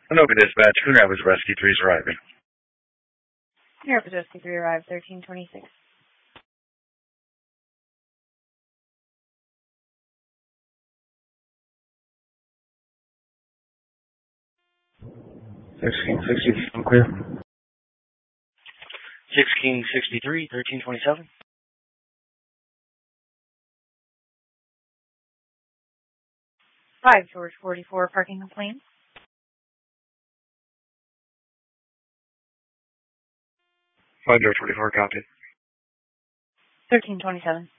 Anoka Dispatch, Coon Rapids Rescue 3 is arriving. Coon Rapids Rescue 3 arrived, 1326. 1660, I'm clear. 1663, 1327. 5 George 44, parking complaints. 5 George 44, copy. 1327.